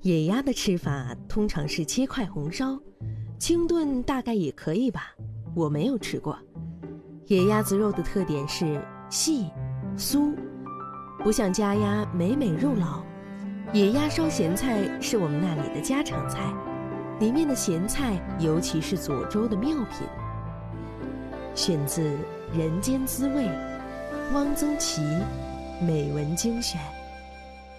野鸭的吃法通常是切块红烧，清炖大概也可以吧，我没有吃过。野鸭子肉的特点是细、酥，不像家鸭美肉老。野鸭烧咸菜是我们那里的家常菜，里面的咸菜尤其是左州的妙品。选自《人间滋味》，汪曾祺，美文精选。